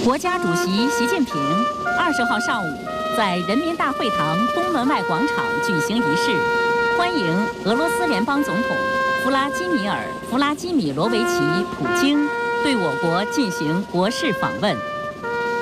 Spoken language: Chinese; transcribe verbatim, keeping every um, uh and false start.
国家主席习近平二十号上午在人民大会堂东门外广场举行仪式，欢迎俄罗斯联邦总统弗拉基米尔·弗拉基米罗维奇·普京对我国进行国事访问。